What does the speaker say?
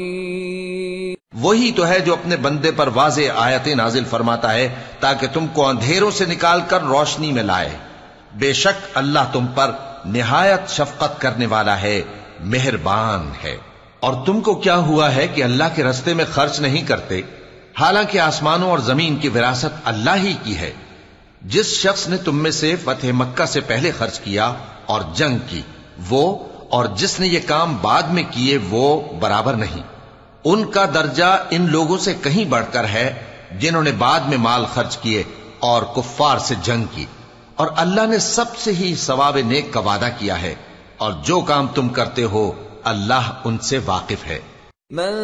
वही तो है जो अपने बंदे पर वाज़े आयतें नाजिल फरमाता है ताकि तुमको अंधेरों से निकालकर रोशनी में लाए। बेशक अल्लाह तुम पर निहायत शफकत करने वाला है, मेहरबान है। और तुमको क्या हुआ है कि अल्लाह के रस्ते में खर्च नहीं करते, हालांकि आसमानों और जमीन की विरासत अल्लाह ही की है। जिस शख्स ने तुम में से फतेह मक्का से पहले खर्च किया और जंग की, वो और जिसने ये काम बाद में किए वो बराबर नहीं। उनका दर्जा इन लोगों से कहीं बढ़कर है जिन्होंने बाद में माल खर्च किए और कुफ्फार से जंग की। और अल्लाह ने सबसे ही सवाब नेक का वादा किया है, और जो काम तुम करते हो अल्लाह उनसे वाकिफ है।